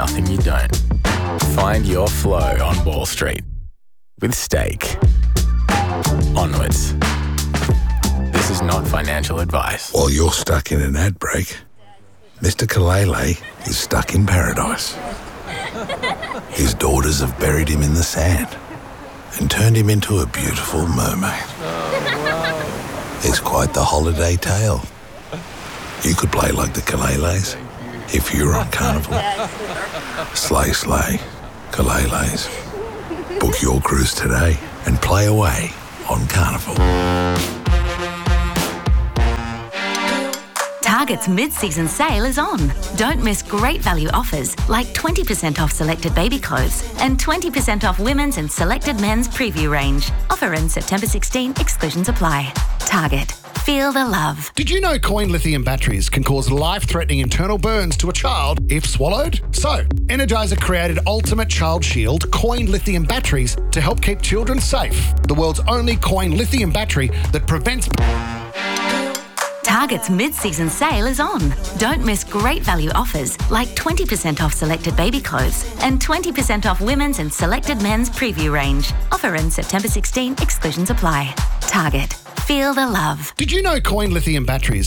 nothing you don't. Find your flow on Wall Street with Stake. Onwards. This is not financial advice. While you're stuck in an ad break, Mr. Kalele is stuck in paradise. His daughters have buried him in the sand and turned him into a beautiful mermaid. It's quite the holiday tale. You could play like the Kaleles if you were on Carnival. Slay, slay, Kaleles. Book your cruise today and play away on Carnival. Target's mid-season sale is on. Don't miss great value offers like 20% off selected baby clothes and 20% off women's and selected men's preview range. Offer ends September 16, exclusions apply. Target. Feel the love. Did you know coin lithium batteries can cause life-threatening internal burns to a child if swallowed? So, Energizer created Ultimate Child Shield coin lithium batteries to help keep children safe. The world's only coin lithium battery that prevents... Target's mid-season sale is on. Don't miss great value offers like 20% off selected baby clothes and 20% off women's and selected men's preview range. Offer ends September 16, exclusions apply. Target. Feel the love. Did you know coin lithium batteries